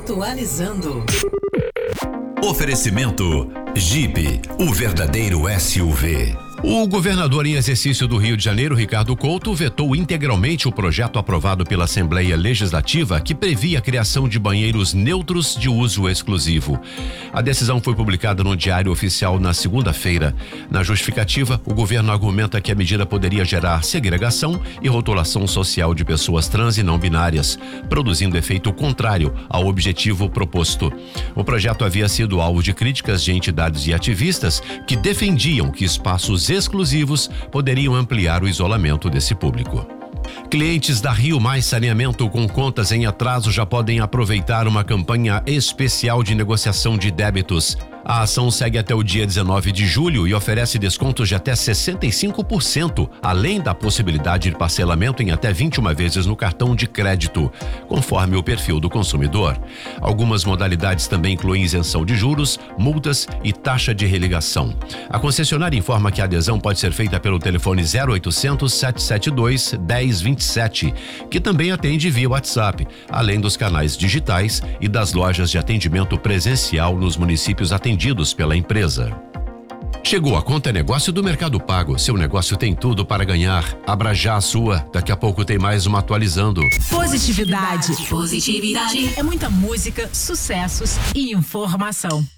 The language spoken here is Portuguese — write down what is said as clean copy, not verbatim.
Atualizando. Oferecimento Jeep, o verdadeiro SUV. O governador em exercício do Rio de Janeiro, Ricardo Couto, vetou integralmente o projeto aprovado pela Assembleia Legislativa que previa a criação de banheiros neutros de uso exclusivo. A decisão foi publicada no Diário Oficial na segunda-feira. Na justificativa, o governo argumenta que a medida poderia gerar segregação e rotulação social de pessoas trans e não binárias, produzindo efeito contrário ao objetivo proposto. O projeto havia sido alvo de críticas de entidades e ativistas que defendiam que espaços exclusivos poderiam ampliar o isolamento desse público. Clientes da Rio Mais Saneamento com contas em atraso já podem aproveitar uma campanha especial de negociação de débitos. A ação segue até o dia 19 de julho e oferece descontos de até 65%, além da possibilidade de parcelamento em até 21 vezes no cartão de crédito, conforme o perfil do consumidor. Algumas modalidades também incluem isenção de juros, multas e taxa de religação. A concessionária informa que a adesão pode ser feita pelo telefone 0800 772 1027, que também atende via WhatsApp, além dos canais digitais e das lojas de atendimento presencial nos municípios atendidos pela empresa. Chegou a Conta Negócio do Mercado Pago. Seu negócio tem tudo para ganhar. Abra já a sua. Daqui a pouco tem mais uma atualizando. Positividade. É muita música, sucessos e informação.